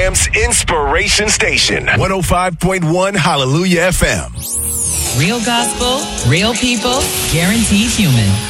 Birmingham's inspiration station. 105.1 Hallelujah FM. Real gospel, real people, guaranteed human.